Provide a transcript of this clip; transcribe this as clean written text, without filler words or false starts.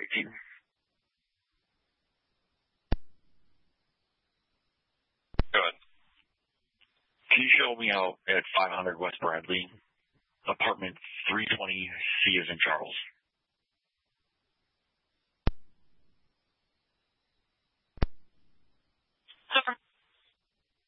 18. Good. Can you show me out at 500 West Bradley, apartment 320, C as in Charles?